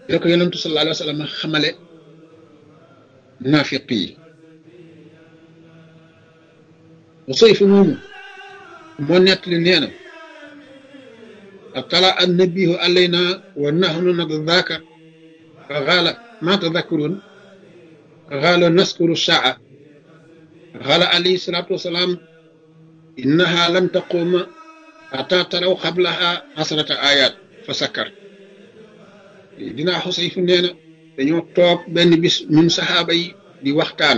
la ko yonentu sallallahu alayhi wa sallam xamale naafiq yi Usayf moomu moo nettali nee na atala annabihu alayna wa nahnu nadhaka fa qaala ma tadhakkurun qaala naskuru saa qaala alayhi salatu wasalaam innaha lan taquma hatta taraw qablaha asrata ayat fa sakkar dinaa Xusayf nee na dañoo toog benn bis ñun saxaaba yi di waxtaan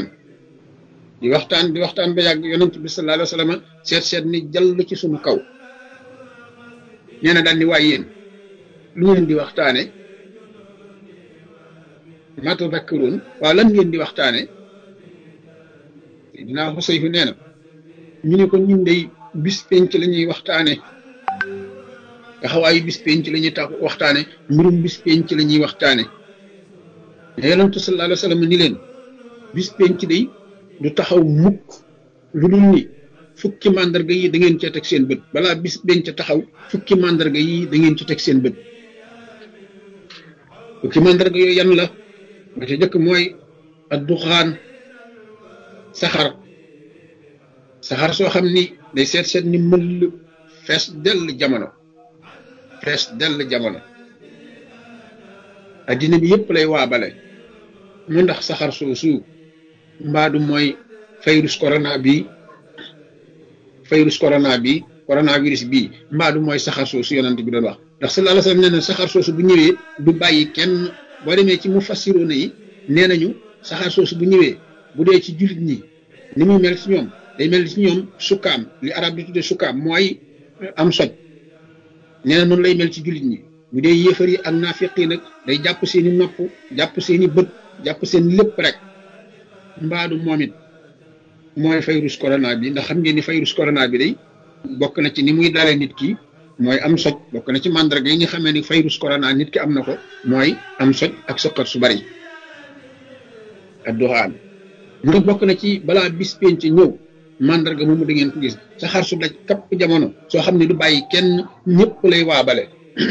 ba yàgg yonent bi sallallahu alayhi wa sallam seet ni jàll ci suñu kaw nee na daal ni waay yéen lu ngeen di waxtaane ma tadakkaruun waaw lan ngeen di waxtaane dinaa Xusayf nee na ñu ne ko ñun dey bis penc la ñuy waxtaane taxawaayu bis penc la ñuy tax waxtaane mbirum bis penc la ñuy waxtaane mais yonent sallallahu alayhi wa sallam ni leen bis penc day du taxaw mukk lu dul ni fukki màndarga yi da ngeen cee teg seen bët balaa bis penc taxaw fukki màndarga yi da ngeen ci teg seen bët fukki màndarga yooyu yan la ba ca jëkk mooy adduxaan saxar soo xam ni day seet ni mëll fees dell jamono addina bi yëpp lay waabale mu ndax saxar soosu mbaadu mooy coronavirus bi mbaadu mooy saxar soosu yonent bi doon wax ndax sallallahu alayhi wa sallam nee na saxar soosu bu ñëwee du bàyyi kenn boo demee ci mufassiroona yi nee nañu saxar soosu bu ñëwee bu dee ci jullit ñi ni muy mel ci ñoom day mel ci ñoom sukkaam li arab di tudde sukkaam mooy am soj nee na noonu lay mel ci jullit ñi bu dee yéefar yi ak naafiq yi nag day jàpp seeni nopp jàpp seeni bët jàpp seen lépp rek mbaadu moom it mooy virus corona bi ndax xam ngeen ni virus corona bi day bokk na ci ni muy dalee nit ki mooy am soj bokk na ci mandarga yi nga xamee ni virus corona nit ki am na ko mooy am soj ak sëqat su bari ak doxaan mu bokk na ci balaa bis penc ñëw mandarga moomu da ngeen ko gis saxaar su daj kapp jamono soo xam ne du bàyyi kenn ñëpp lay waabale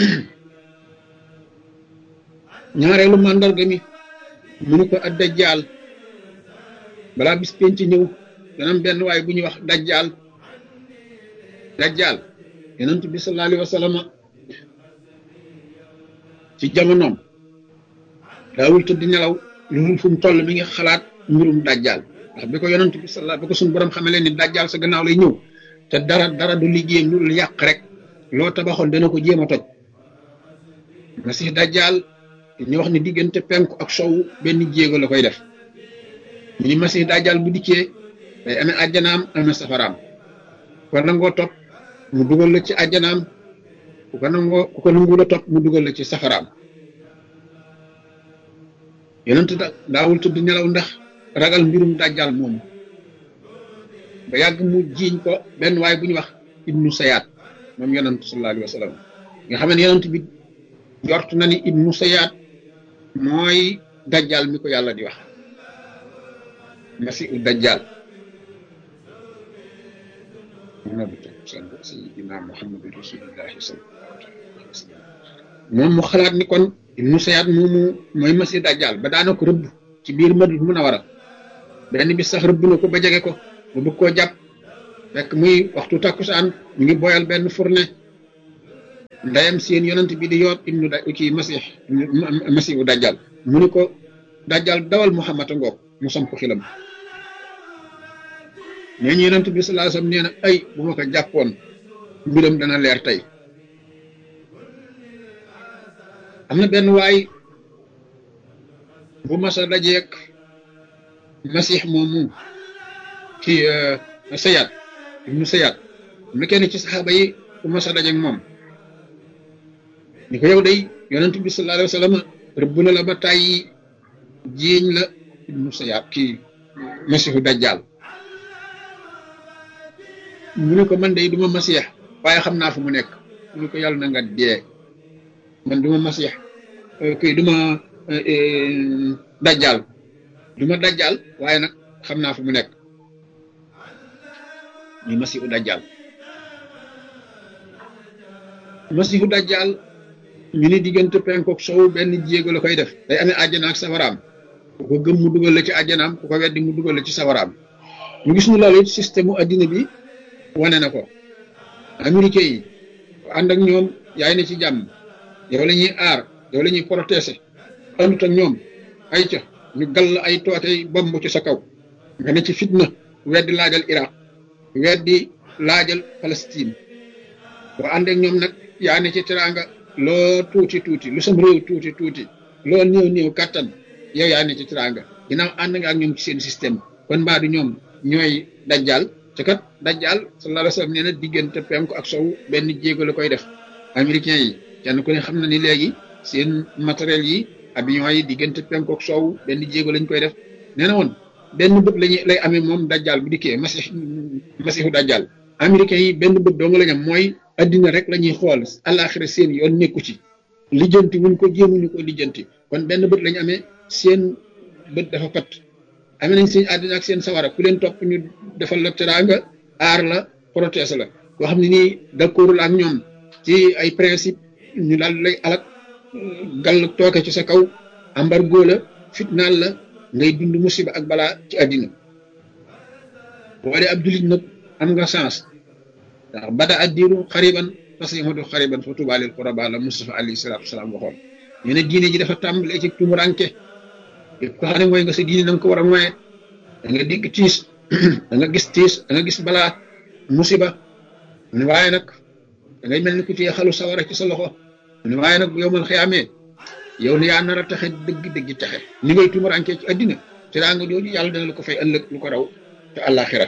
ñaareelu mandarga mi mu nu ko ad dajjaal balaa bis penc ñëw dana am benn waay bu ñuy wax dajjaal yonent bi sallallahu alayhi wa sallam ci jamonoom daawul tëdd nelaw lu mu fu mu toll mi ngi xalaat mbirum dajjaal ndax bi ko yonent bi sallallahu bi ko suñu borom xamee leen ni dajjaal sa gannaaw lay ñëw te dara du liggéeyam lu dul yàq rek loo tabaxoon dana ko jéem a toj masih dajjaal ñu wax ni diggante penku ak sowu benn jéego la koy def ñu ni masih dajjaal bu dikkee day amee àjjanaam amee safaraam ko nangoo topp mu dugal la ci àjjanaam ku ko nangu la topp mu dugal la ci safaraam yonent daawul tudd nelaw ndax ragal mbirum dajjal moomu ba yàgg mu jiiñ ko benn waay bu ñu wax ibnu sayaat moom yonent sallallahu alayhi wa sallam nga xam ne yonent bi jort na ni ibnu sayaat mooy dajjal mi ko yàlla di wax masihu dajjal sayyidina muhammad rasulillahi sallallahu alayhi wa sallam moom mu xalaat ni kon ibnu sayaat moomu mooy masihu dajjal ba daana ko rëbb ci biir Madina Munawara benn bis sax rëbb na ko ba jege ko mu bëgg koo jàpp fekk muy waxtu takkusaan ñu ngi boyal benn fourne ndeyam seen yonent bi di yoot ibnu ci masihu dajjal mu ni ko dajjal dawal Muhammad a ngoog mu sam ko xilam nee ñu yonent bi sallallahu alayhi wasallam nee na ay bu ma ko jàppoon mbiram dana leer tey am na benn waay bu masa dajeek masih moomu ci sayaat ibnu sayaat am na kenn ci saxaaba yi bu masa dajeek moom ni ko yow day yonent bi sallallahu alayhi wasallam rëbb na la ba tàyyi jiiñ la ibnu sayaat kii masihu dajjal mu ne ko man day duma masih waaye xam naa fu mu nekk mu ne ko yàlla na nga dee man duma masih kii duma dajjal waaye nag xam naa fu mu nekk ñu masihu dajjal ñu ni diggante penkook sow benn jéego la koy def day amee àjjana ak safaraam ku ko gëm mu dugal la ci àjjanaam ku ko weddi mu dugal la ci safaraam ñu gis ñu loolu it système mu addina bi wane na ko américain yi ànd ak ñoom yaay na ci jàmm yow la ñuy aar yow la ñuy protéger àndut ak ñoom ay ca ñu gall ay tootey bomb ci sa kaw nga ne ci fitna weddi laajal Iraq weddi laajal Palestine boo ànd ak ñoom nag yaa ne ci teraanga loo tuuti tuuti lu sam réew tuuti tuuti loo néew néew kàttan yow yaa ne ci teraanga ginnaaw ànd nga ak ñoom ci seen système kon mbaa du ñoom ñooy dajjal te kat dajjal sallallahu alayhi wa sallam nee na diggante penku ak sow benn jéego la koy def américain yi kenn ku ne xam na ni léegi seen matériel yi avion yi diggante penku ak sow benn jéego lañ koy def nee na woon benn bët lay amee moom dajjal bu dikkee masihu dajjal américain yi benn bët dong lañ am mooy addina rek la ñuy xool àllaaxira seen yoon nekku ci lijjanti wuñ ko jéemuñu ko lijjanti kon benn bët lañ amee seen bët dafa pat amee nañ seen àddina ak seen sawara ku leen topp ñu defal la teraanga aar la protéger la koo xam ne nii d'accordul ak ñoom ci ay principe ñu daal lay alak gàll tooke ci sa kaw embargo la fitnaal la ngay dund musiba ak balaa ci àddina boo dee ab jullit nag am nga chance ndax bada addiru xariban fasihatu xariban fa tuuba lil quraba la Mustafa alayhi salaatu wasalaam waxoon ñu ne diine ji dafa tàmbalee ci tumuranke yëpp ko xam ne mooy nga sa diine na nga ko war a moye da nga dégg tiis da nga gis tiis da nga gis balaa musiba ne waaye nag da ngay mel ni ku téye xalu sawara ci sa loxo ne waaye nag bu yowmal xiyaamee yow ne yaa nar a taxe dëgg taxe ni ngay tumuranke ci àddina te daa nga jooju yàlla dana la ko fay ëllëg lu ko raw te àllaaxira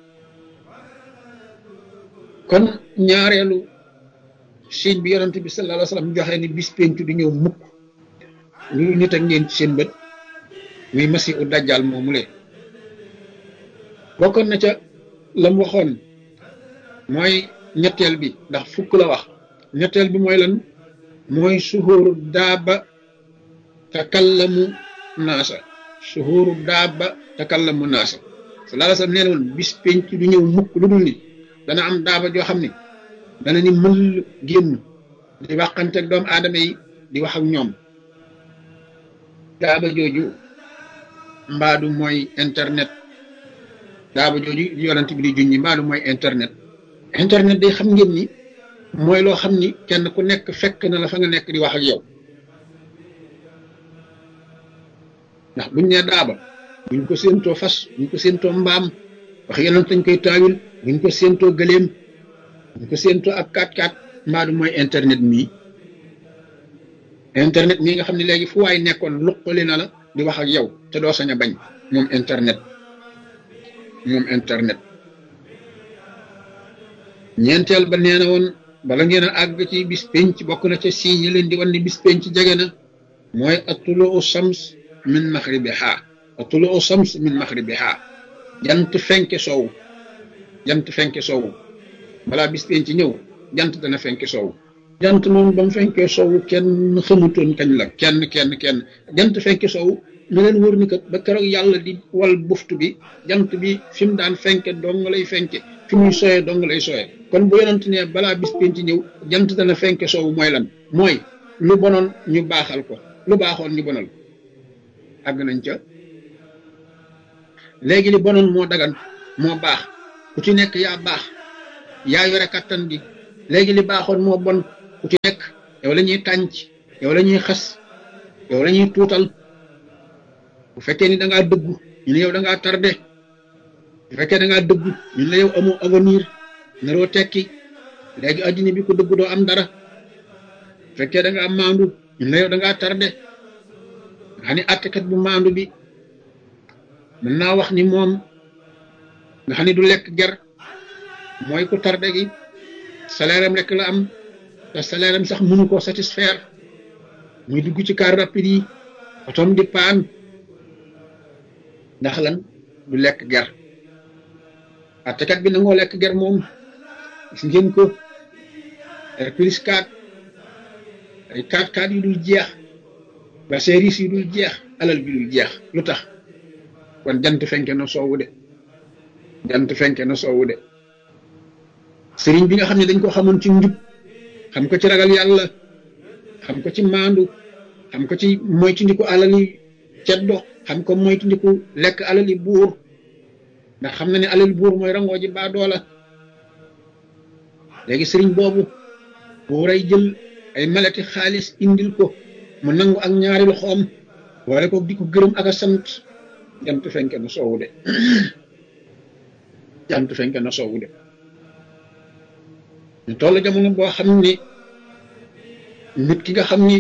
kon ñaareelu signe bi yonent bi sallallahu alayhi wa sallam joxe ni bis penc du ñëw mukk lu nit ak ngeen ci seen bët muy masihu dajjal moomu le bokkoon na ca lam waxoon mooy ñetteel bi ndax fukk la wax ñetteel bi mooy lan mooy suhuru daaba takallamu naasa suhuru daaba takallamu naasa sallallahu alayhi wa sallam nee na woon bis penc du ñëw mukk lu dul ni dana am daaba joo xam ne dana ni mël génn di waxante ak doomu aadama yi di wax ak ñoom daaba jooju mbaadu mooy internet daaba jooju yonent bi di junñi mbaadu mooy internet internet day xam ngeen ni mooy loo xam ni kenn ku nekk fekk na la fa nga nekk di wax ak yow ndax buñ nee daaba buñ ko séentoo fas buñ ko séentoo mbaam wax yonent dañ koy taawil buñ ko séentoo gëléem buñ ko séentoo ak 4x4 mbaadu mooy internet mii nga xam ne léegi fu waay nekkoon luqali na la di wax ak yow te doo sañ a bañ moom internet ñeenteel ba nee na woon bala ngeen a àgg ci bis penc bokk na ca signe leen di wan ni bis penc jege na mooy atuluu shams min maxribiha jant fenke soowu balaa bis penc ñëw jant dana fenke soowu jant moom ba mu fenkee soowu kenn xamutoon kañ la kenn jant fenke soowu na leen wër ni kat ba keroog yàlla di wal buftu bi jant bi fi mu daan fenke dong lay fenke fi muy soyee dong lay soyee kon bu yonent ne balaa bis penc ñëw jant dana fenke soowu mooy lan mooy lu bonoon ñu baaxal ko lu baaxoon ñu bonal àgg nañ ca léegi li bonoon moo dagan moo baax ku ci nekk yaa baax yaa yore kattan gi léegi li baaxoon moo bon ku ci nekk yow la ñuy tànc yow la ñuy xas yow la ñuy tuutal bu fekkee ni da ngaa dëggu ñu ne yow da ngaa tardé bu fekkee da ngaa dëggu ñu ne yow amoo avenir naroo tekki léegi addina bi ko dëggu doo am dara bu fekkee da ngaa maandu ñu ne yow da ngaa tardé nga xam ne àttekat bu maandu bi mën naa wax ni moom nga xam ne du lekk ger mooy ku tardé gi salaire am rek la am te salaire am sax mënu koo satisfaire muy dugg ci car rapide yi otom di paan ndax lan du lekk ger àttekat bi nangoo lekk ger moom gis ngeen ko plus 4 ay 4x4 yu dul jeex ba service yu dul jeex alal bi dul jeex lu tax kon jant fenke na soowu de sëriñ bi nga xam ne dañ ko xamoon ci njub xam ko ci ragal yàlla xam ko ci maandu xam ko ci moytandiku alali ceddo xam ko moytandiku lekk alali buur ndax xam na ne alali buur mooy rangoo ji baa doola léegi sëriñ boobu buuray jël ay malati xaalis indil ko mu nangu ak ñaari loxoom wala ko di ko gërëm ak a sant jant fenke na soowu de jant fenke na soowu de ñu toll jamono boo xam ni nit ki nga xam ni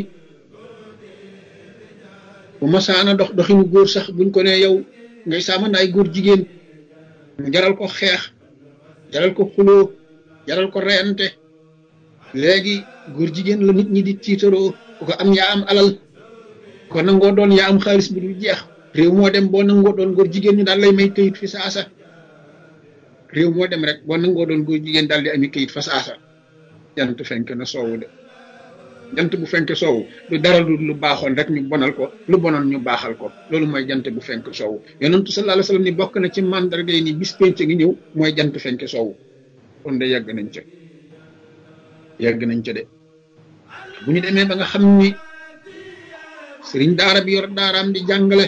bu masaana dox doxinu góor sax buñ ko ne yow ngay saamandaay góor jigéen mu jaral ko xeex jaral ko xuloo jaral ko reyante léegi góor jigéen la nit ñi di tiitaroo ku ko am yaa am alal ko nangoo doon yaa am xaalis bu dul jeex réew moo dem boo nangoo doon góor jigéen ñu daal lay may këyit fi saasa réew moo dem rek boo nangoo doon góor jigéen daal di ami këyit fa saasa jant fenk na soowu de jant bu fenk soowu lu dara lu baaxoon rek ñu bonal ko lu bonoon ñu baaxal ko loolu mooy jant bu fenk soowu yonentu sallallahu alayhi wasallam ni bokk na ci mandarga yi ni bis penc ngi ñëw mooy jant fenk soowu kon de yàgg nañ ca de bu ñu demee ba nga xam ni sëriñ daara bi yor daaraam di jàngale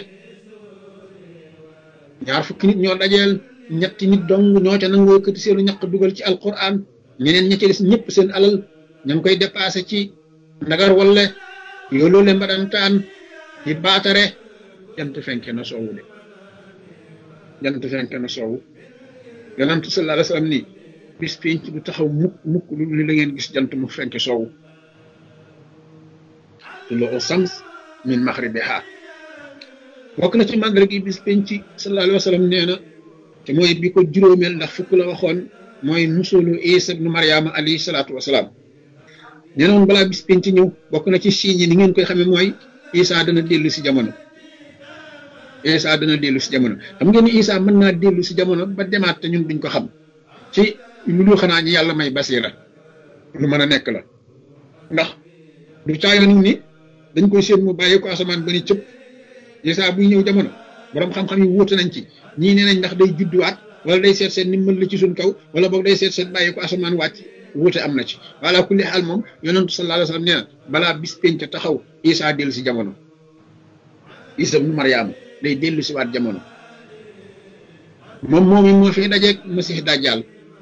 ñaar fukki nit ñoo dajeel ñetti nit dong ñoo ca nangoo yëkkati seenu ñaq dugal ci alquran ñeneen ña ca des ñëpp seen alal ña ngi koy dépassé ci ndagar walle yooloo le mbadantaan di baatare jant fenke na soowu de jant fenke na soowu yonentu sallallahu alayhi wasallam ni bis penc du taxaw mukk lu li la ngeen gis jant mu fenke soowu tuluu shams min maghribiha bokk na ci màndarga gi bis penc sallallahu alayhi wasallam nee na te mooy bi ko juróomeel ndax fukk la waxoon mooy nusulu Isa ibnu Maryama alayhi salaatu wasalaam nee na woon balaa bis penc ñëw bokk na ci signes yi ni ngeen koy xamee mooy Isa dana dellu si jamono Isa dana dellu si jamono xam ngeen ni Isa mën naa dellu si jamono ba demaat te ñun duñ ko xam ci lu dul xanaa ñi yàlla may basira lu mën a nekk la ndax du caayoon ni dañ koy séen mu bàyyi ko asamaan ba ni cëpp Isa buy ñëw jamono borom xam-xam yi wuute nañ ci ñii nee nañ ndax day judduwaat wala day seet seen ndimbal la ci suñ kaw wala boog day seet seen bàyyi ko asamaan wàcc wuute am na ci wala kulli xaal moom yonentu sallallahu alayhi wasallam nee na balaa bis penc taxaw Isa dellu si jamono Isa ibnu Maryama day dellu si waat jamono moom moomi moo fi dajeeg Masih Dajjal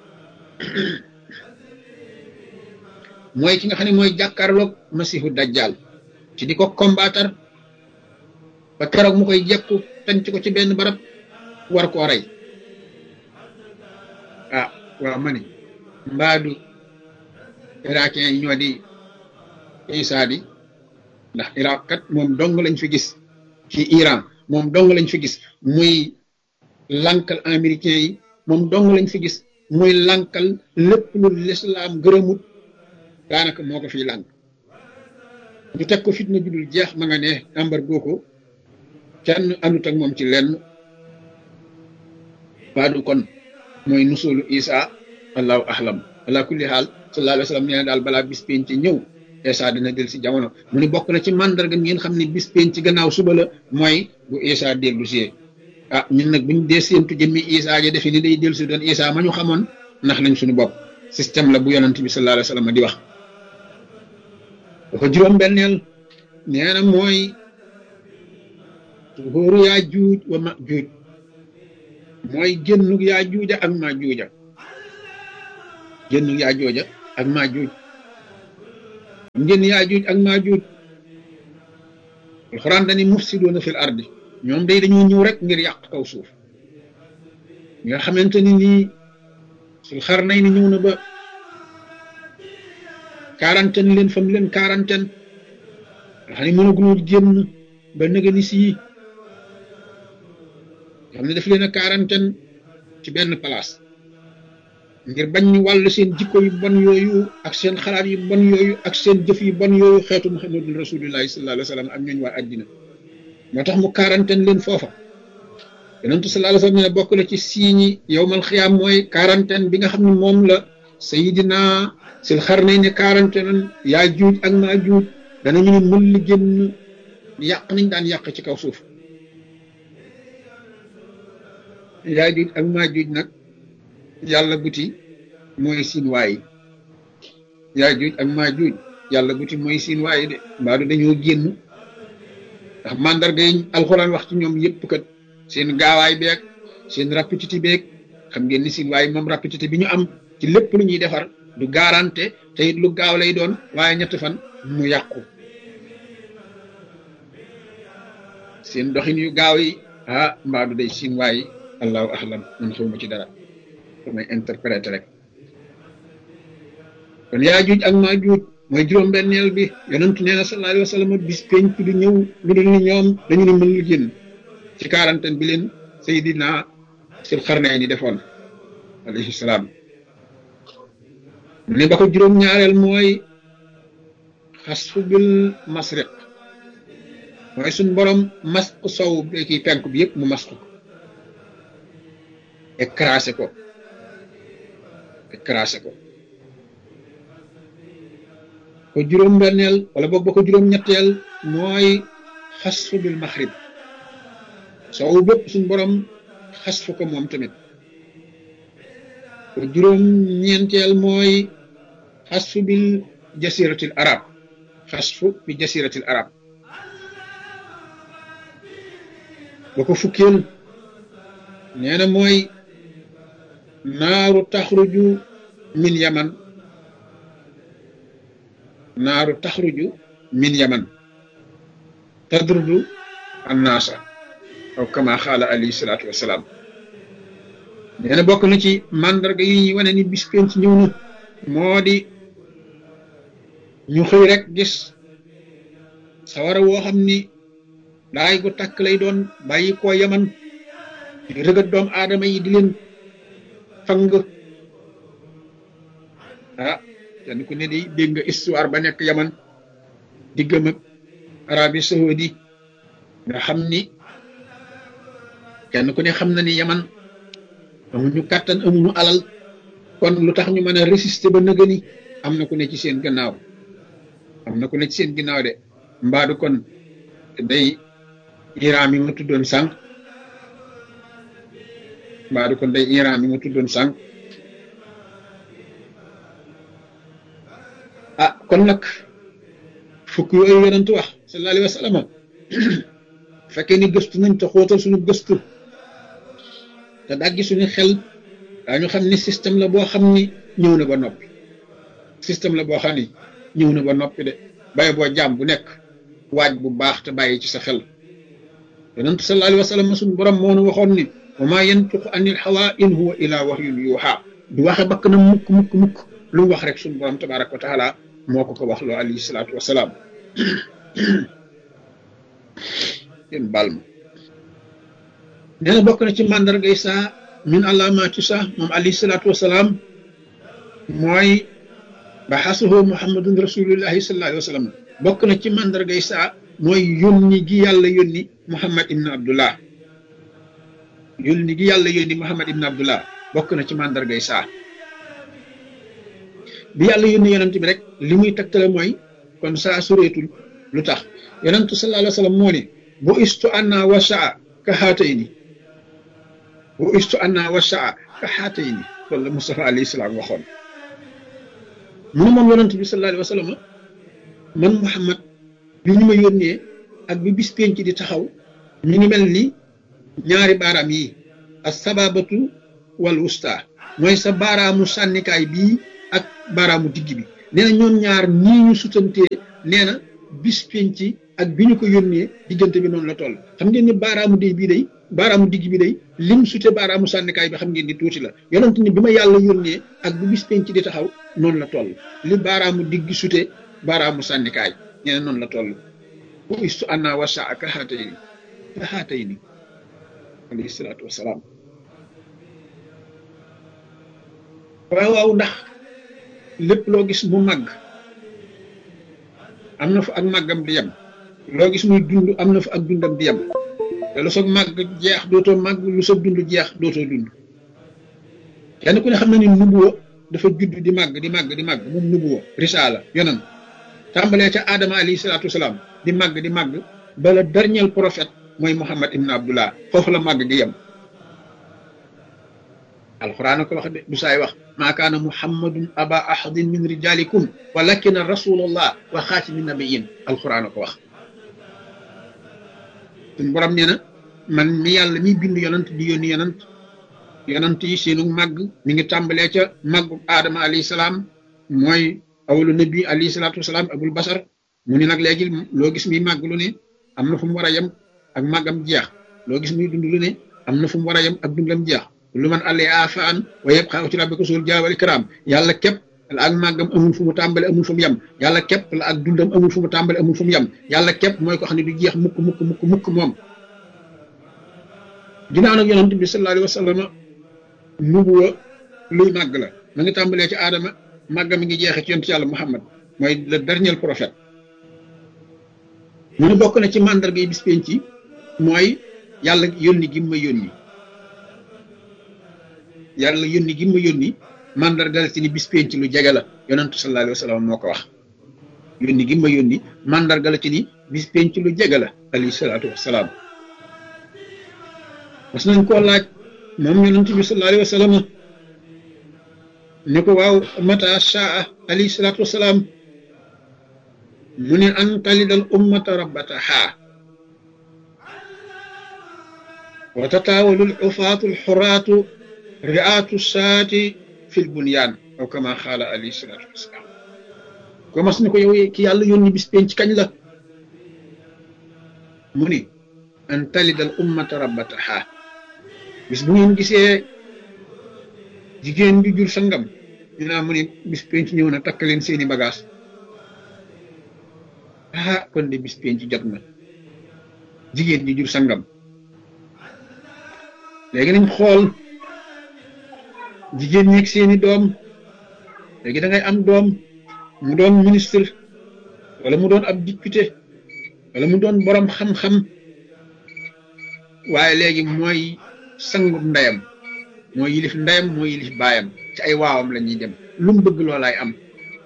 mooy ki nga xam ne mooy jàkkaarloog Masihu Dajjal ci di ko combattre ba keroog mu koy jekku tànc ko ci benn barab war koo rey ah waaw ma ni mbaadu irakien yi ñoo di Isa di ndax Irak kat moom dong lañ fi gis ci Iran moom dong lañ fi gis muy lankal américain yi moom dong lañ fi gis muy lankal lépp lu lislaam gërëmut daanaka moo ko fiy lànk ñu teg ko fitna judul jeex ma nga ne embargo ko kenn andut ak moom ci lenn baadu kon mooy nusulu Isa allahu ahlam ala kulli xaal sallallahu alayhi wa sallam nee na daal balaa bis penc ci ñëw Isa dina del si jamono mu ni bokk na ci mandarga ngeen xam ne bis penc ci gannaaw suba la mooy bu Isa dellu si ah ñun nag buñ dee séentu jëmmi Isa ja defe ni day dellu si doon Isa ma ñu xamoon ndax nañ suñu bopp système la bu yonent bi sallallahu alayhi wa sallam di wax dafa juróom benneel nee na mooy zuhuru Yaajuuj wa Maajuuj mooy génnug Yaajuuja ak Maajuuja génnug Yaajuuja ak Maajuuj ngeen Yaajuuj ak Maajuuj alxuraan dani mufsiduuna fil ardi ñoom day dañoo ñëw rek ngir yàq kaw suuf nga xamante ni nii sul Xarnayni ñëw na ba quarantaine leen fam leen quarantaine nga xam ne mënaguñoo génn ba nëga ni sii xam ne daf leen a quarantaine ci benn place ngir bañ ñu wàll seen jikko yu bon yooyu ak seen xalaat yu bon yooyu ak seen jëf yu bon yooyu xeetu Muhammadul Rasulullahi sallallahu alayhi wa sallam ak ñooñu waa àddina moo tax mu quarantaine leen foofa yonentu sallallahu alayhi wa sallam ne bokk na ci siiñi yowmal xiyaam mooy quarantaine bi nga xam ne moom la Sayidina Sil Xarnayni quarantaine Yaajuuj ak Maajuuj danañu ne mën li génn yàq nañ daan yàq ci kaw suuf Yaajuuj ak Maajuuj nag yàlla buti mooy siin waay Yaajuuj ak Maajuuj yàlla buti mooy siin waaye de mbaadu dañoo génn ndax mandarga yi alxuraan wax ci ñoom yëpp kat seen gaawaay beeg seen rapidité beeg xam ngeen ni siin waaye moom rapidité bi ñu am ci lépp lu ñuy defar du garanté te it lu gaaw lay doon waaye ñett fan mu yàqu seen doxin yu gaaw yi mbaadu day siin waaye allahu ahlam man xawma ci dara damay interpréter rek kon yaa juuj ak maa juuj mooy juróom-benneel bi yonentu nee na sallallahu alayhi wa sallam bis penc du ñëw lu dul ni ñoom dañu ne mën lu génn ci quarantaine bi leen Seydina Sil Xarnayni defoon alayhi salaam mu ne ba ko juróom-ñaareel mooy xasfu bil masriq mooy suñ borom masq sow bi kii penk bi yëpp mu masq ko écrasé ko ko juróom-benneel wala boog ba ko juróom-ñetteel mooy xasfu bil maxrib sow bépp suñ borom xasfu ko moom tamit ko juróom-ñeenteel mooy xasfu bil jasiratil arab xasfu bi jasiratil arab ba ko fukkeel nee na mooy naaru taxruju min yaman tadrudu annaasa aw kama xaala alayhi salaatu wasalaam nee na bokk na ci mandarga yi ñuy wane ni bis penc ñëw na moo di ñu xëy rek gis sawara woo xam ni daay gu takk lay doon bàyyi koo yaman di rëgat doom aadama yi di leen fang kenn ku ne di dégg nga histoire ba nekk yaman diggam ak Arabie Saoudi nga xam ni kenn ku ne xam na ni yaman amuñu kàttan amuñu alal kon lu tax ñu mën a résister ba nëgëni am na ku ne ci seen gannaaw de mbaadu kon day Iran mi ma tuddoon sànq kon nag fukk yooyu yonent wax sallallahu alayhi wa sallam fekkee ni gëstu nañ te xóotal suñu gëstu te daggi suñu xel daañu xam ni système la boo xam ni ñëw na ba noppi de bàyyi boo jaam bu nekk waaj bu baax te bàyyi ci sa xel yonent sallallahu alayhi wa sallam suñu borom moo nu waxoon ni wa maa yantiqu anil hawaa in huwa illaa wahyun yuuhaa du waxe bakk na mukk lu mu wax rek suñu borom tabaaraka wa taala moo ko wax loo alayhi salaatu wasalaam yéen baal ma nee na bokk na ci màndargay saa min alaamaati saa moom alayhi salaatu wasalaam mooy baxasuhu muhammadun rasulullahi sallallahu alayhi wa sallam bokk na ci màndargay saa mooy yónni gi yàlla yónni muhammad ibn abdullah bokk na ci màndargay saa bi yàlla yónni yonent bi rek li muy tegtale mooy kon saa sureetul lu tax yonent sallallahu alayhi wa sallam moo ne bu istu anna wa saa ka haatayni loolu la Mustafa alayhi salaam waxoon mu ne moom yonent bi sallallahu alayhi wa sallam man Muhammad bi ñu ma yónnee ak bi bis penc di taxaw ñu ngi mel ni ñaari baaraam yi as sababatu wal wusta mooy sa baaraamu sànnikaay bii ak baaraamu digg bi nee na ñoom ñaar nii ñu sutantee nee na bis penc ak bi ñu ko yónnee diggante bi noonu la toll xam ngeen ni baaraamu digg bi day lim sute baaraamu sànnikaay bi xam ngeen ni tuuti la yonent ni bi ma yàlla yónnee ak bu bis penc di taxaw noonu la toll li baaraamu digg sute baaraamu sànnikaay nee na noonu la toll bu istu anna wasa ak haatayni alayhi salaatu wasalaam waaw ndax lépp loo gis mu màgg am na fa ak màggam di yem loo gis muy dund am na fa ak dundam di yem te lu soog màgg jeex dootoo màgg lu soog dund jeex dootoo dund kenn ku ne xam na ni nubuwa dafa judd di màgg moom nubuwa risaala yonan tàmbalee ca Adama alayhi salaatu wasalaam di màgg bala dernier prophète mooy Muhammad ibn Abdullah foofu la màgg gi yem alquran ko wax de du saay wax maa kaana muhammadun aba ahadin min rijalikum walakin rasulullah wa xaatimi nabiyin alquran ko wax suñ borom nee na man mi yàlla mi bind yonant di yónni yonant yi seenu màgg mi ngi tàmbalee ca màggu aadama alayhi salaam mooy awalu nabi alayhi salaatu wasalaam abul basar mu ni nag léegi loo gis muy màgg lu ne am na fu mu war a yem ak màggam jeex loo gis muy dund lu ne am na fu mu war a yem ak dundam jeex lu man àllee afaan wa yabqa wajhu rabbika zul jalali wal ikram yàlla képp la ak màggam amul fu mu tàmbale amul fu mu yem yàlla képp la ak dundam amul fu mu tàmbale amul fu mu yem yàlla képp mooy ko xam ne du jeex mukk moom ginnaaw nag yonent bi sallallahu alayhi wa sallam nubuwa luy màgg la ma ngi tàmbalee ci aadama màggam mi ngi jeexee ci yonent yàlla Muhammad mooy le dernier prophète mu ne bokk na ci mandarga yi bis penc ci mooy yàlla yónni gi ma yónni yàlla yónni gi ma yónni mandarga la ci ni bis penc lu jege la yonentu sallallahu alayhi wa sallam moo ko wax yónni gi ma yónni mandarga la ci ni bis penc lu jege la alayhi salaatu wasalaam mas nañ koo laaj moom yonent bi sallallahu alayhi wa sallam ne ko waaw mata shaa alayhi salaatu wasalaam mu ne an talidal ummata rabbataha wa tataawalul ufaatu alxuraatu ri'aatu saati fil bunyaan aw kama xaala alayhi salaatu wasalaam ko mas ne ko yow ki yàlla yónni bis penc kañ la mu ni an talidal ummata rabbataha bis bu ngeen gisee jigéen bi jur sangam ñu naa mu ne bis penc ñëw na takk leen seeni bagage kon de bis penc jot na jigéen ji jur sangam léegi nañ xool jigéen ñeeg seeni doom léegi da ngay am doom mu doon ministre wala mu doon ab député wala mu doon borom xam-xam waaye léegi mooy sangub ndeyam mooy yilif ndeyam mooy yilif baayam ci ay waawam la ñuy dem lu mu bëgg loolaay am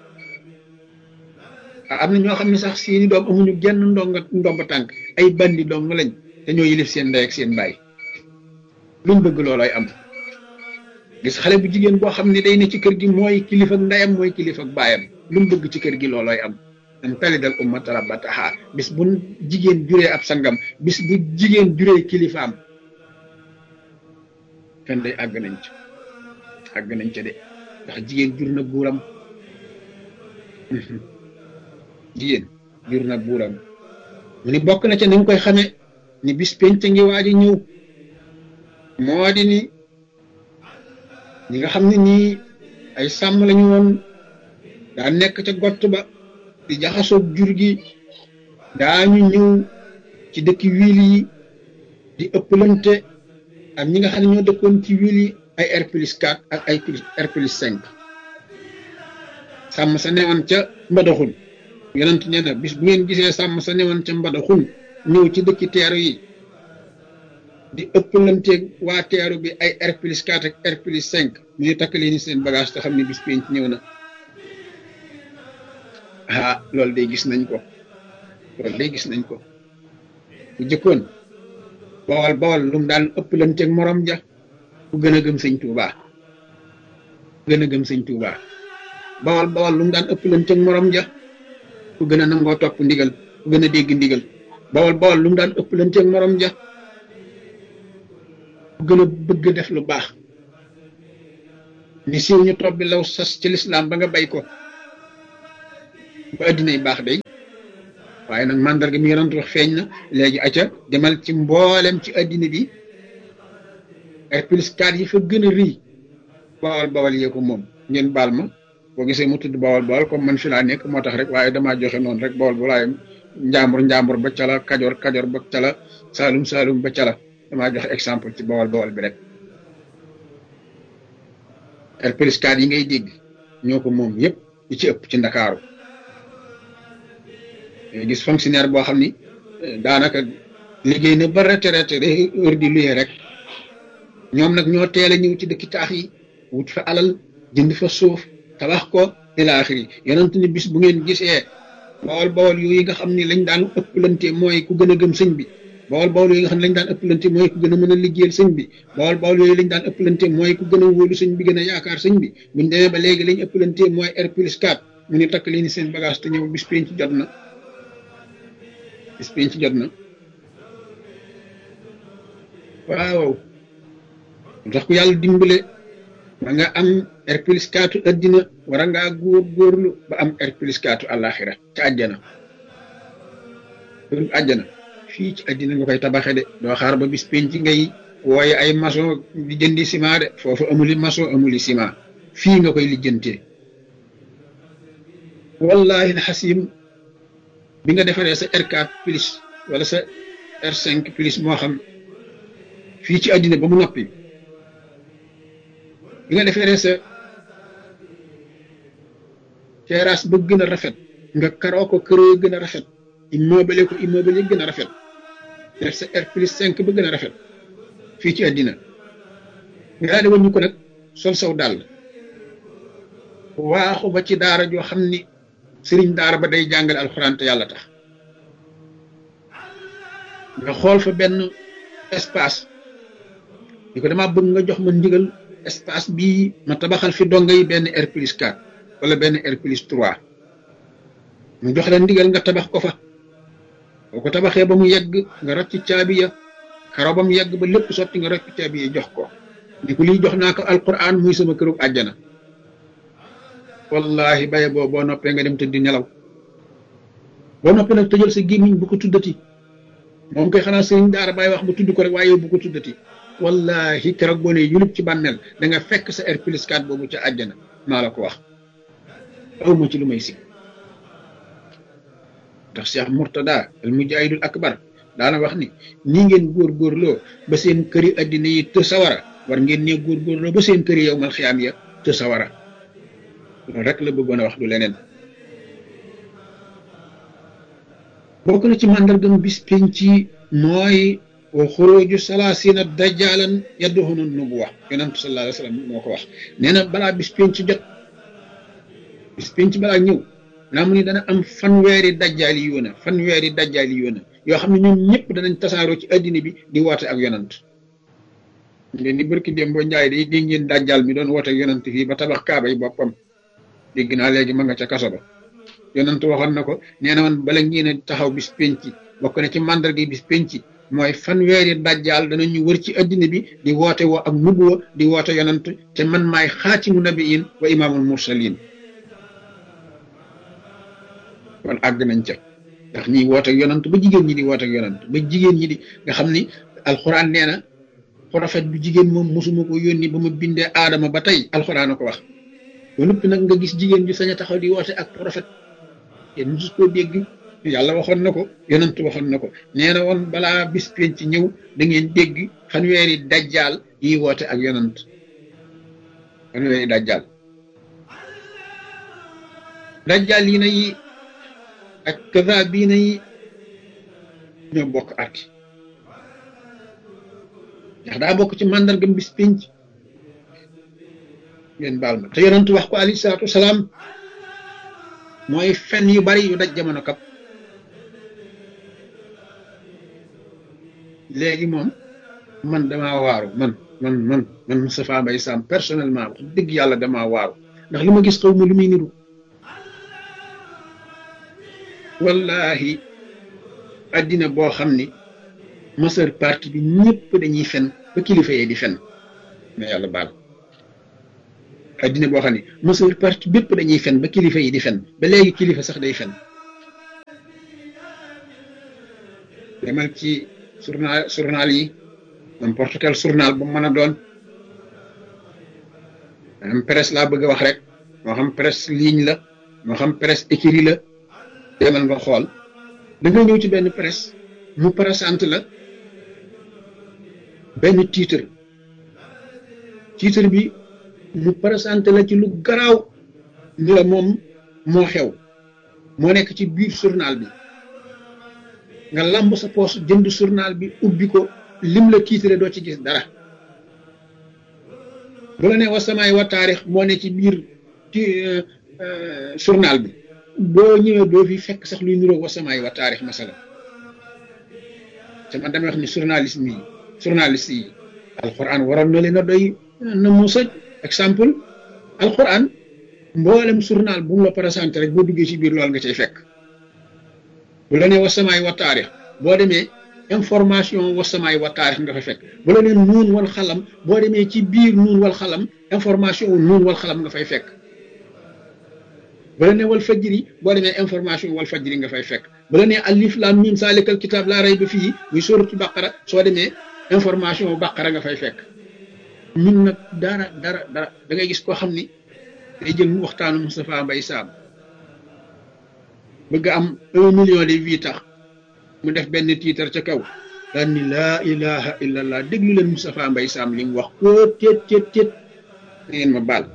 am na ñoo xam ne sax seeni doom amuñu genn ndomba tànk ay bandi dong lañ te ñoo yilif seen ndey ak seen baay lu mu bëgg loolaay am gis xale bu jigéen boo xam ne day ne ci kër gi mooy kilifa ak ndeyam mooy kilifa ak baayam lu mu bëgg ci kër gi loolooy am an talidal ummata rabbataha bis bu jigéen juree ab sangam bis bu jigéen juree kilifaam kan day àgg nañ ca de ndax jigéen jur na buuram jigéen jur na buuram mu ni bokk na ca ni nga koy xame ni bis penc ngi waaji ñëw moo di ni ñi nga xam ne nii ay sàmm lañu woon daa nekk ca gott ba di jaxasoog jur gi daañu ñëw ci dëkki wiil yi di ëppalante ak ñi nga xam ne ñoo dëkkoon ci wiil yi ay R+4 ak ay R+5 sàmm sa newoon ca mbadaxun yonent nee na bis bu ngeen gisee sàmm sa newoon ca mbadaxun ñëw ci dëkki teeru yi di ëppalanteeg waa teeru bi ay R+4 ak R+5 mu ñu takk leen seen bagage te xam ne bis penc ñëw na loolu day gis nañ ko bu jëkkoon bawal lu mu daan ëppalanteeg morom ja ku gën a gëm sëñ Tuubaa bawal lu mu daan ëppalanteeg morom ja ku gën a nangoo topp ndigal ku gën a dégg ndigal bawal lu mu daan ëppalanteeg morom ja ku gën a bëgg def lu baax ni siiw ñu topp bi law sas ci lislaam ba nga bay ko ba addina yi baax day waaye nag mandarga mi yonent wax feeñ na léegi acca demal ci mboolem ci addina bi R+4 yi fa gën a rëy bawal yee ko moom ngeen baal ma boo gisee mu tudd bawal comme man fi laa nekk moo tax rek waaye damaa joxe noonu rek bawal waaye njàmbur ba cala kajoor ba cala saalum ba cala damaa joxe exemple ci bawal bi rek R+4 yi ngay dégg ñoo ko moom yëpp yi ci ëpp ci Ndakaaru gis fonctionnaire boo xam ni daanaka liggéey na ba retraité heure di luye rek ñoom nag ñoo teel a ñëw ci dëkki taax yi wut fa alal jënd fa suuf tabax ko ila axiri yonent ni bis bu ngeen gisee bawal yooyu nga xam ni lañ daan ëpplante mooy ku gën a gëm sëñ bi bawol bawol yooyu nga xam ne lañ daan ëppalante mooy ku gën a mën a liggéeyal sëñ bi bawol bawol yooyu lañ daan ëppalante mooy ku gën a wóolu sëñ bi gën a yaakaar sëñ bi buñ demee ba léegi lañ ëppalante mooy R+4 mu ni takk leen seen bagage te ñëw bis penc jot na bis penc jot na waaw ndax ku yàlla dimbale ba nga am R+4 addina war a ngaa góorgóorlu ba am R+4 àllaaxira ca àjjana àjjana fii ci àddina nga koy tabaxe de doo xaar ba bis penc ngay wooye ay maçon di jëndi ciment de foofu amuli maçon amuli ciment fii nga koy lijjantee wallahi alxasim bi nga defaree sa R4 plus wala sa R5 plus moo xam fii ci àddina ba mu noppi bi nga defaree sa terrasse ba gën a rafet nga karoo ko këroo gën a rafet immeuble ko immeuble yi gën a rafet def sa R+5 ba gën a rafet fii ci àddina nga daal di wàññi ko nag sol saw dàll waaxu ba ci daara joo xam ni sëriñ daara ba day jàngale alxuraan te yàlla tax nga xool fa benn espace di ko dama bëgg nga jox ma ndigal espace bii ma tabaxal fi donga yi benn R+4 wala benn R+3 mu jox la ndigal nga tabax ko fa boo ko tabaxee ba mu yegg nga rocc caabi ya karo ba mu yegg ba lépp sotti nga rocc caabi ya jox ko ni ko lii jox naa ko alquran muy sama këru àjjana wallahi baye boo noppee nga dem tëddi nelaw boo noppee nag tëjal sa gémmiñ bu ko tuddati moom koy xanaa sëriñ daara bàyyi wax ba tudd ko rek waaye bu ko tuddati wallahi keroog boo nee yulub ci bàmmeel da nga fekk sa R+4 boobu ca àjjana maa la ko wax awma ci lu may si ndax Cheikh Mourtada al mujahidul akbar daana wax ni nii ngeen góorgóorloo ba seen këri addina yi të sawara war ngeen ne góorgóorloo ba seen këri yawmal xiyaam ya të sawara loolu rek la bëggoon a wax du leneen bokk na ci màndargam bis penc mooy wa xuruju salaasina dajjalan yadduhunu nubuwa yonent sallallahu alayhi wa sallam moo ko wax nee na balaa bis penc jot bis penc balaa ñëw naa mu ni dana am fanweeri dajjaali yoona yoo xam ne ñoom ñëpp danañ tasaaroo ci addina bi di woote ak yonent ngeen di barki dem boo njaay day dégg ngeen dajjaal mi doon woote ak yonent fii ba tabax kaaba yi boppam dégg naa léegi ma nga ca kaso ba yonent waxoon na ko nee na man bala ngeen a taxaw bis penc bokk na ci màndarga bis penc mooy fanweeri dajjaal danañu wër ci addina bi di woote woo ak nubuwa di woote yonent te man maay xaatimu nabiyin wa imaamul mursalin kon àgg nañ ca ndax ñiy woote ak yonent ba jigéen ñi di woote ak yonent ba jigéen ñi di nga xam ni alxuraan nee na prophète bu jigéen moom mosuma ko yónni ba ma bindee aadama ba tey alxuraan a ko wax ba noppi nag nga gis jigéen ju sañ a taxaw di woote ak prophète yéen mosu koo dégg yàlla waxoon na ko yonent waxoon na ko nee na woon balaa bis penc ci ñëw da ngeen dégg fanweeri dajjaal yi woote ak yonent fanweeri dajjaal yi na yi ak kazaabiina yi ñoo bokk arki ndax daa bokk ci màndargam bis penc ngeen baal ma te yonent wax ko alayhi salaatu wasalaam mooy fen yu bari yu daj jamono kap léegi moom man damaa waaru man Moustapha Mbaye Sam personnellement wax dëgg yàlla damaa waaru ndax li ma gis xaw ma lu muy niru wallahi addina boo xam ni majeure partie bi ñëpp dañuy fen ba kilifa yee di fen mais yàlla baal addina boo xam ni majeure partie bépp dañuy fen ba kilifa yi di fen ba léegi kilifa sax day fen demal ci journal yi n'importe quel journal bu mën a doon am presse laa bëgg a wax rek moo xam presse ligne la moo xam presse écrit la demal nga xool da nga ñëw ci benn presse mu présente la benn titre bi mu présente la ci lu garaaw ni la moom moo xew moo nekk ci biir journal bi nga lamb sa poos jënd journal bi ubbi ko lim la titre doo ci gis dara bu la ne wa samaay wa taarix moo ne ci biir journal bi boo ñëwee doo fi fekk sax luy niroog wa samaay wa taarix masala te man damay wax ni journaliste yi alquran waroon na leen a doy na mu sëj exemple alquran mboolem journal bu mu la présenté rek boo duggee ci biir loolu nga cay fekk bu la nee wasamaay wa taarix boo demee information wasamaay wa taarix nga fa fekk bu la nee nuun wal xalam boo demee ci biir nuun wal xalam information nuun wal xalam nga fay fekk bu la nee wal fajri boo demee information wal fajri nga fay fekk bu la nee alif lam mim salikal kitab laa rayba fii muy sóoratu baqara soo demee information baqara nga fay fekk ñun nag dara da ngay gis koo xam ni day jël mu waxtaanu Moustapha Mbaye Sam bëgg am 1 million de vues tax mu def benn tiitar ca kaw daan ni laa ilaha illallah déglu leen Moustapha Mbaye Sam li mu wax ko téet da ngeen ma baal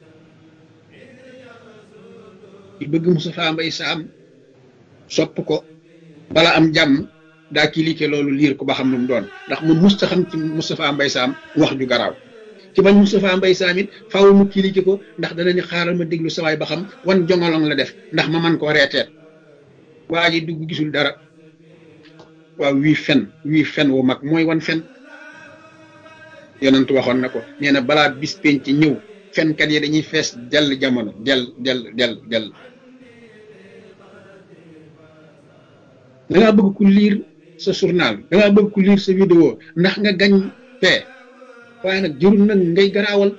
ki bëgg Moustapha Mbaye Sam sopp ko bala am jàmm daa cliquer loolu liir ko ba xam lu mu doon ndax mu musta xam ci Moustapha Mbaye Sam wax ju garaaw ci bañ Moustapha Mbaye Sam it faaw mu cliquer ko ndax dana ni xaaral ma déglu sawaay ba xam wan jongolong la def ndax ma man koo reeteet waa ji dugg gisul dara waaw wii fen wu mag mooy wan fen yonent waxoon na ko nee na balaa bis penc ñëw fenkat yi dañuy fees dell jamono del da ngaa bëgg ku lire sa journal da ngaa bëgg ku lire sa vidéo ndax nga gañ fee waaye nag jërul nag ngay garaawal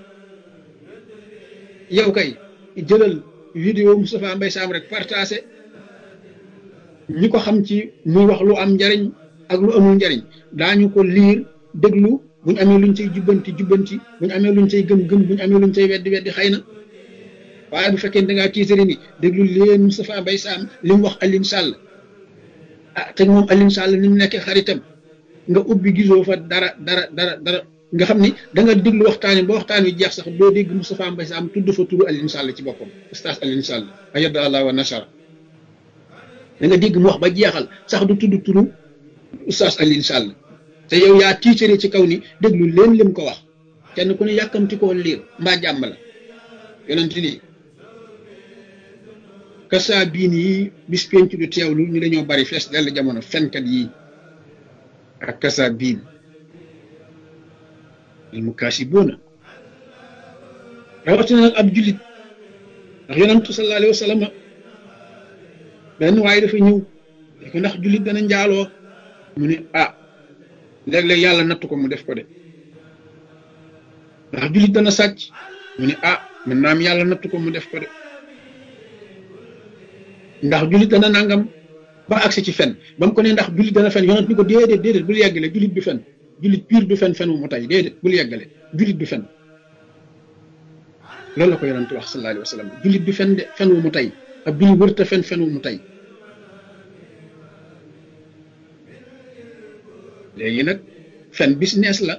yow kay jëlal vidéo Moustapha Mbaye Sam rek partagé ñi ko xam ci muy wax lu am njariñ ak lu amul njariñ daañu ko liir déglu buñ amee luñ cay jubbanti buñ amee luñ cay gëm buñ amee luñ cay weddi xëy na waaye bu fekkee da ngaa tiitari ni déglu leen Moustapha Mbaye Sam li mu wax Alioune Sall te moom Alioune Sall ni mu nekkee xaritam nga ubbi gisoo fa dara nga xam ni da nga déglu waxtaan wi ba waxtaan wi jeex sax doo dégg Moustapha Mbaye Sam tudd fa turu Alioune Sall ci boppam ustaas Alioune Sall ayada allah wa nasara da nga dégg mu wax ba jeexal sax du tudd turu ustaas Alioune Sall te yow yaa tiitare ci kaw ni déglu leen lim ko wax kenn ku ne yàkkamti koo liir mbaa jàmm la yonent ni kasa biin yi bis penc du teewlu ñu dañoo bari fees dell jamono fenkat yi ak kasa biin al mukaasibuuna rawatina nag ab jullit ndax yonentu sallallahu alayhi wa sallam benn waaye dafa ñëw ko ndax jullit dana njaaloo mu ne léeg-léeg yàlla natt ko mu def ko de ndax jullit dana sàcc mu ne mën naa am yàlla natt ko mu def ko de ndax jullit dana nangam ba agsi ci fen ba mu ko ne ndax jullit dana fen yonent ni ko déedéet bul yeggale jullit du fen jullit piir du fen wu mu tay déedéet bul yeggale jullit du fen loolu la ko yonent wax sallallahu alayhi wa sallam jullit du fen de fen wu mu tay ab jullit wërta fen wu mu tay léegi nag fen business la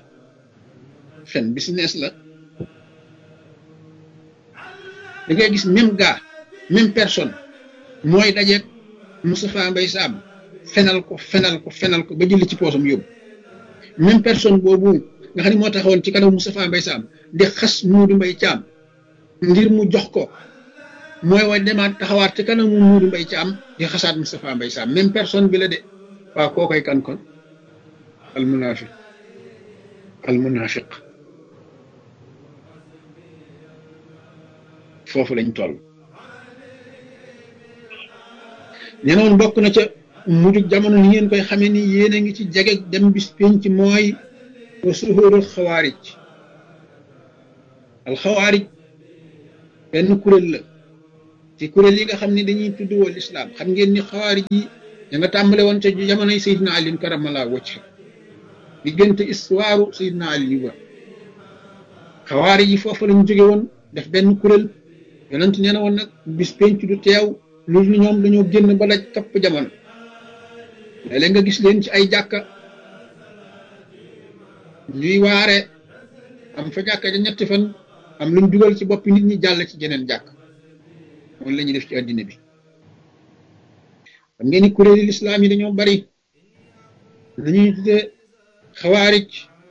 da ngay gis même gars même personne mooy dajeeg Moustapha Mbaye Sam fenal ko ba jëli ci poosam yóbbu même personne boobu nga xam ne moo taxawoon ci kanam Moustapha Mbaye Sam di xas Modou Mbaye Thiam ngir mu jox ko mooy wa demaat taxawaat ci kanamu Modou Mbaye Thiam di xasaat Moustapha Mbaye Sam même personne bi la de waaw koo koy kan kon al munafiq foofu lañ toll ñenoon bokk na ca mujug jamono ni ngeen koy xamee ni yéen a ngi ci jege dem bis penc mooy wa suhurul xawaarij alxawaarij benn kuréel la ci kuréel yi nga xam ne dañuy tudd wal islam xam ngeen ni xawaarij yi da nga tàmbale woon ca jamonoy Seydina Ali karamallahu wajha diggante histoire Seydina Ali ba xawaarij yi foofu lañ jóge woon def benn kuréel yonent nee na woon nag bis penc du teew loolu ñoom dañoo génn ba daj kapp jamono léeg-léeg nga gis leen ci ay jàkka ñuy waare am fa jàkka ja ñetti fan am luñ dugal ci boppi nit ñi jàll ci jeneen jàkk moom la ñuy def ci àddina bi xam ngeen ni kuréeli lislaam yi dañoo bari nañuy tuddee xawaarij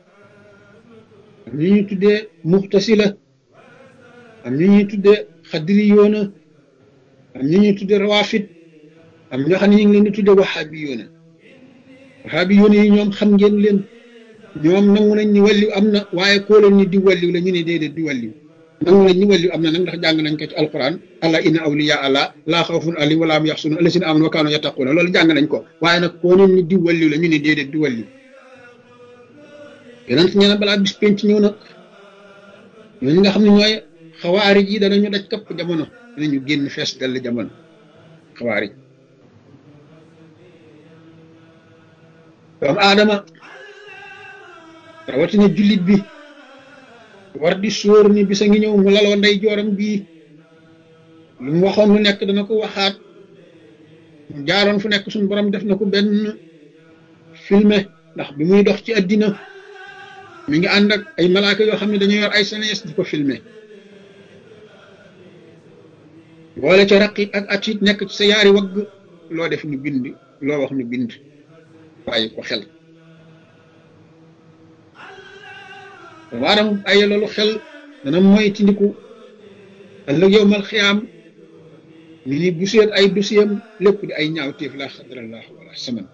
am ñu ñuy tuddee muxtasila am ñu ñuy tuddee xadriyoona am ñu ñuy tuddee rawafit am ñoo xam ne ñu ngi leen di tuddee wahabiyoona waxaabi yoon yi ñoom xam ngeen leen ñoom nangu nañ ni wàlliw am na waaye koo leen ni di wàlliw la ñu ne déedéet di wàlliw nangu nañ ni wàlliw am na nag ndax jàng nañ ko ci alquran allah inna awliya allah laa xawfun alayhim wa laa hum yaxzanun allazina amanu wa kaanu yattaquuna loolu jàng nañ ko waaye nag koo leen ni di wàlliw la ñu ne déedéet di wàlliw yonent ñe ne balaa bis penc ñëw nag ñooñu nga xam ne ñooy xawaarij yi danañu daj kapp jamono danañu génn fees dell jamono xawaarij doomu aadama rawatina jullit bi war di sóor ni bisa ngi ñëw mu laloo ndey jooram bii lu mu waxoon lu nekk dana ko waxaat mu jaaroon fu nekk suñu borom def na ko benn filmé ndax bi muy dox ci àddina mi ngi ànd ak ay malaaka yoo xam ne dañuy yor ay senes di ko filmé boole ca raqib ak atit nekk ci sa yaari wagg loo def ñu bind loo wax ñu bind bàyyi ko xel waaram ay loolu xel dana moytandiku ëllëg yowmal xiyaam ni ni bu seet ay dosiyam lépp di ay ñaawteef la xadrallah wala saman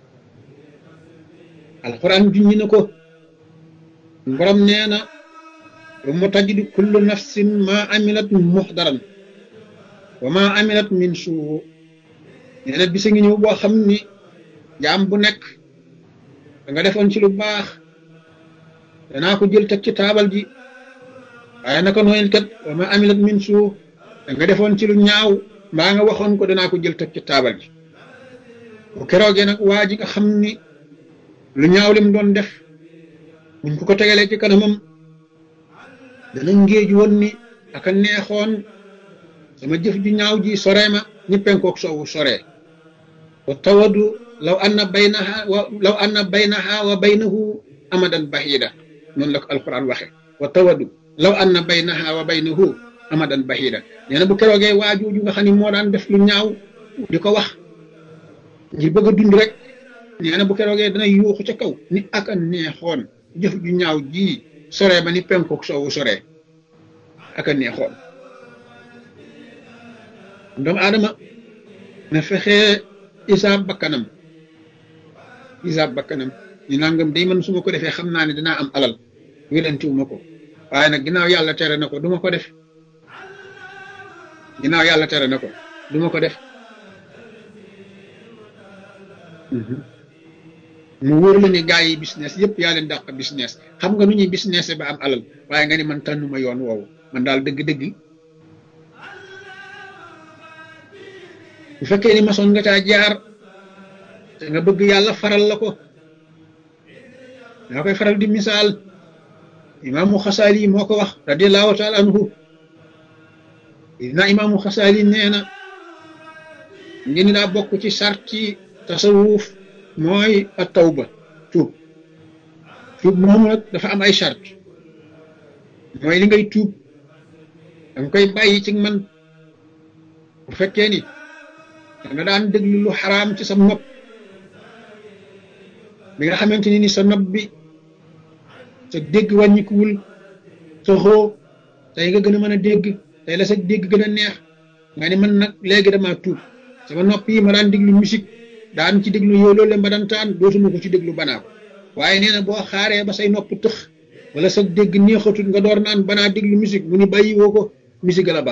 alquran junñi na ko borom nee na wa tajidu kullu nafsin ma amilat muxdaran wa ma amilat min suu nee na bisa ngi ñëw boo xam ni jaam bu nekk da nga defoon ci lu baax danaa ko jël teg ci taabal ji waaye naka nooyel kat wa ma amilat min suu da nga defoon ci lu ñaaw mbaa nga waxoon ko danaa ko jël teg ci taabal ji bu keroogee nag waa ji nga xam ni lu ñaaw lim doon def buñ ko tegalee ci kanamam dana ngéej woon ni aka neexoon sama jëf ju ñaaw ji soree ma ñi penkook soowu soree wa tawadu law anna baynaha wa baynahu amadan bahida noonu la ko alquran waxe wa tawadu law anna baynaha wa baynahu amadan bahida nee na bu keroogee waajooju nga xam ne moo daan def lu ñaaw di ko wax ngir bëgg a dund rek nee na bu keroogee dana yuuxu ca kaw ni aka neexoon jëf ju ñaaw ji soree ba ni penkook soowu soree aka neexoon doomu aadama na fexee isaab bakkanam ñu nangam day man su ma ko defee xam naa ne dinaa am alal wélantiwu ma ko waaye nag ginnaaw yàlla tere na ko du ma ko def ginnaaw yàlla tere na ko du ma ko def mu wóor la ne gaa yi business yëpp yaa leen dàq business xam nga nu ñuy business ba am alal waaye nga ni man tànnuma yoon woowu man daal dëgg-dëgg bu fekkee ni masoon nga caa jaar te nga bëgg yàlla faral la ko daa koy faral di misaal imaamu xasaali moo ko wax radiallahu taala anhu imaamu xasaali nee na ngeen daa bokk ci sarti tasawuf mooy a tawba tuub moomu nag dafa am ay sart mooy li ngay tuub danga koy bàyyi ci man bu fekkee ni danga daan déglu lu xaraam ci sa nopp bi nga xamante ni sa nopp bi sa dégg wàññikuwul sa xoo tey nga gën a mën a dégg tey la sa dégg gën a neex nga ni man nag léegi dama tuub sama nopp yi ma daan déglu musique daan ci déglu yow loolu ma daan taan dootuma ko ci déglu banaa ko waaye nee na boo xaaree ba say nopp tëx wala sa dégg neexatul nga door naan banaa déglu musique mu ni bàyyi woo ko musique la ba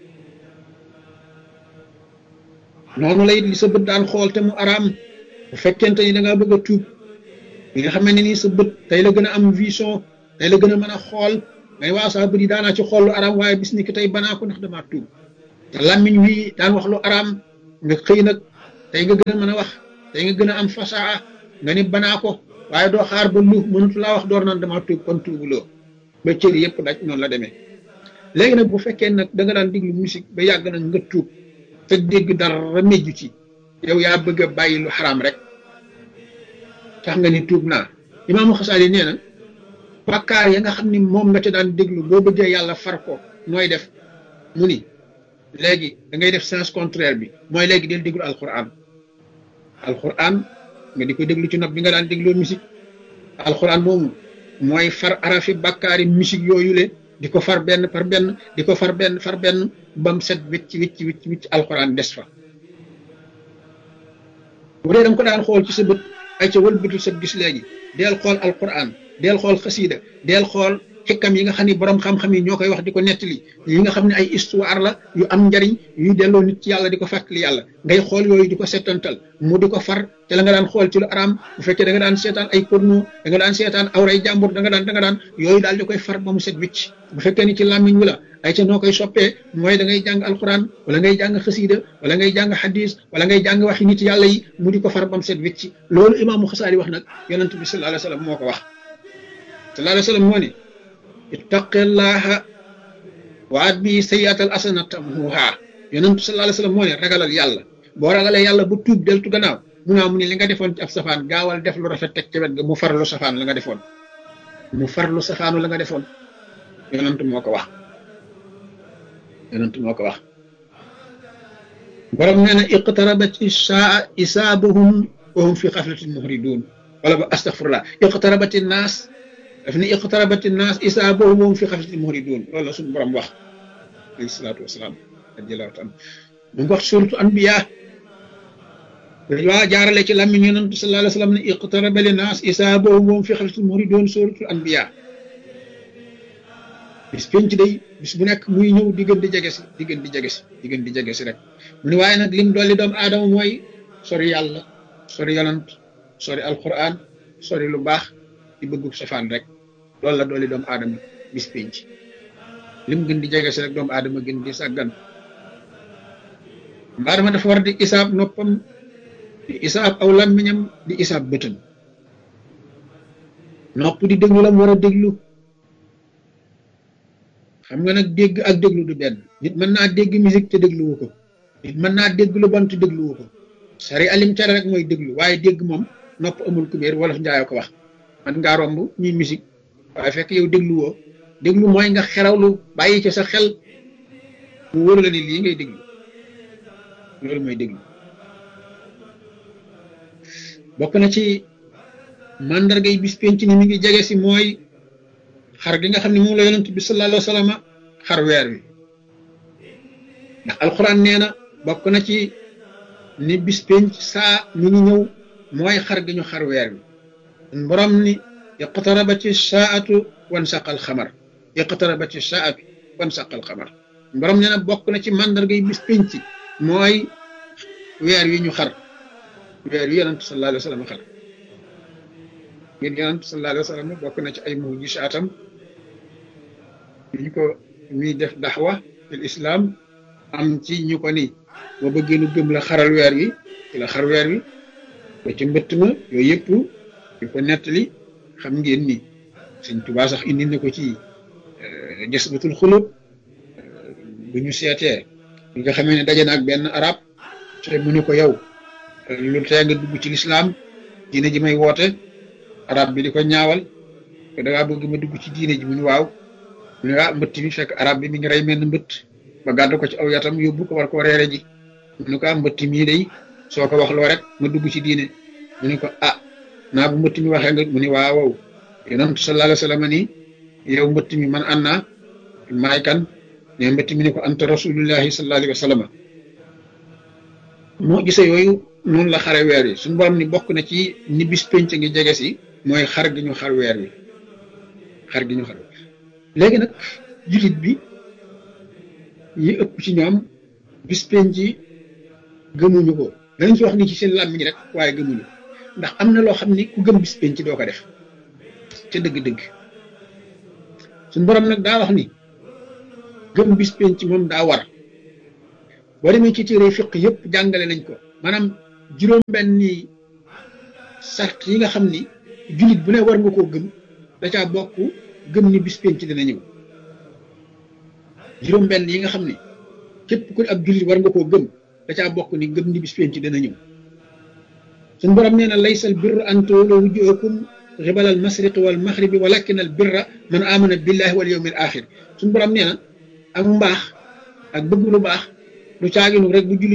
noonu lay li sa bët daan xool te mu araam bu fekkente ni da ngaa bëgg a tuub li nga xam ne ni sa bët tey la gën a am vision tey la gën a mën a xool ngay waa saa bët yi daanaa ci xool lu araam waaye bis ni ki tey banaa ko ndax damaa tuub te làmmiñ wi daan wax lu araam nga xëy nag tey nga gën a mën a wax tey nga gën a am fasaa nga ni banaa ko waaye doo xaar ba lu mënatu laa wax door naan damaa tuub kon tuubuloo ba cër yëpp daj noonu la demee léegi nag bu fekkee nag da nga daan diglu musique ba yàgg nag nga tuub te dégg dara mejju ci yow yaa bëgg a bàyyi lu xaraam rek tax nga ni tuub naa imaamu xasaali nee na bàkkaar ya nga xam ni moom nga te daan déglu boo bëggee yàlla far ko nooy def mu ni léegi da ngay def sens contraire bi mooy léegi del déglu alquran nga di ko déglu ci nopp bi nga daan dégloo musique alquran moomu mooy far arafi bàkkaari musique yooyu le di ko far benn par benn di ko far benn bam set wicc alquran des fa bu dee da nga ko daan xool ci sa bët ay ca wëlbatul sa gis léegi deel xool alquran deel xool xasiida deel xool xikam yi nga xam ne borom xam-xam yi ñoo koy wax di ko nettali yi nga xam ne ay histoire la yu am njariñ yuy delloo nit ci yàlla di ko fàttali yàlla ngay xool yooyu di ko settantal mu di ko far te la nga daan xool ci lu araam bu fekkee da nga daan seetaan ay porno da nga daan seetaan awray jàmbur da nga daan yooyu daal di koy far ba mu set wicc bu fekkee ni ci làmmiñ wi la ay ca noo koy soppee mooy da ngay jàng alquran wala ngay jàng xasiida wala ngay jàng hadis wala ngay jàng waxi nit yàlla yi mu di ko far ba mu set wicc loolu imaamu Xasaali wax nag yonent bi sallallahu alayhi wa sallam moo ko wax sallallahu alayhi wa sallam moo ne ittaqillaha waat bi sayyiatal hasanata tamhuha yonent sallallahu alayhi wa sallam moo ne ragalal yàlla boo ragalee yàlla bu tuub deltu gannaaw mu ne li nga defoon ci ab safaan gaawal def lu rafet teg ci wet ga mu farlu safaan la nga defoon mu farlu safaanu la nga defoon yonent moo ko wax yonent moo ko wax borom nee na iqtarabat isaa isaabuhum wa hum fi xaflatin muhridun wala ba astaghfirullah iqtarabati naas daf ne iqtarabati naas isaabuhum wa hum fi xaflatin muhridun loolu la suñu borom wax alayhi salaatu wasalaam radiyallahu taala mu ngi wax suratu anbiya waa jaarale ci làmmiñ yonent sallallahu alayhi wa sallam ne iqtaraba li naas isaabuhum wa hum fi xaflatin muhridun suratu anbiya bis penc day bis bu nekk muy ñëw di gën di jege si rek mu ne waaye nag lim dolli doomu aadama mooy sori yàlla sori yonant sori alquran sori lu baax di bëggu safaan rek loolu la dolli doomu aadama bis penc lim gën di jege si rek doomu aadama gën di sàggan doomu aadama dafa war di isaab noppam di isaab aw làmmiñam di isaab bëtam nopp di déglu la mu war a déglu xam nga nag dégg ak déglu du benn nit mën naa dégg musique te dégluwu ko nit mën naa dégg lu bon te dégluwu ko sari alim tere rek mooy déglu waaye dégg moom nopp amul kubéer wolof njaayoo ko wax man ngaa romb ñuy musique waaye fekk yow dégluwoo déglu mooy nga xerawlu bàyyi ci sa xel mu wóor la ni lii ngay déglu loolu mooy déglu bokk na ci mandargay bis penc ni mi ngi jege si mooy xar gi nga xam ne moom la yonent bi sallallahu alayhi wa sallam xar weer wi ndax alquran nee na bokk na ci ni bis penc saa mi ngi ñëw mooy xar gi ñu xar weer wi borom ni iqtarabati saatu wansaqal xamar iqtarabati saatu wansaqal xamar borom nee na bokk na ci mandargay bis penc mooy weer wi ñu xar weer wi yonent sallallahu alayhi wa sallam xar ngeen yonent sallallahu alayhi wa sallam bokk na ci ay mujisaatam ñu ko muy def daxwa fil islam am ci ñu ko ni boo bëggee nu gëm la xaral weer wi ci la xar weer wi ba ci mbëtt ma yooyu yëpp yu ko nettali xam ngeen ni Sëñ Tuubaa sax indi na ko ci Jasbatul Xulub bu ñu seetee bi nga xamee ne daje na ak benn arab te mu ne ko yow lu tee nga dugg ci lislaam diine ji may woote arab bi di ko ñaawal te da ngaa bëgg ma dugg ci diine ji mu ne waaw mu ne waa mbëtt mi fekk arab bi mi ngi rey mel ni mbëtt ba gàddu ko ci aw yatam yóbbu ko war ko reere ji mu ne ko mbëtt mii day soo ko wax loo rek ma dugg ci diine mu ne ko naa bu mbëtt mi waxee nga mu ne waaw yonent sallallahu alayhi wa sallam ni yow mbëtt mi man an naa maay kan ne mbëtt mi ne ko anta rasulullahi sallallahu alayhi wa sallam moo gisee yooyu noonu la xare weer yi suñu borom ni bokk na ci ni bis penc ngi jege si mooy xar gi ñu xar weer wi xar gi ñu xar léegi nag jullit bi yi ëpp ci ñoom bis penc yi gëmuñu ko danañ ci wax ni ci seen làmmiñ rek waaye gëmuñu ko ndax am na loo xam ni ku gëm bis penc doo ko def ca dëgg-dëgg suñu borom nag daa wax ni gëm bis penc moom daa war boo demee ci téere fiq yëpp jàngale nañ ko maanaam juróom-benni sart yi nga xam ni jullit bu ne war nga koo gëm da caa bokk gëm ni bis penc dina ñëw juróom-benn yi nga xam ni képp ku ab jullit war nga koo gëm da caa bokk ni gëm ni bis penc dina ñëw suñu borom nee na laysal birra an tuwallu wujuhakum qibala al mashriqi wal maghribi walakin al birra man amana billahi wal yawmil axir suñu borom nee na ak mbaax ak bëgg lu baax lu caaginu rek bu jullit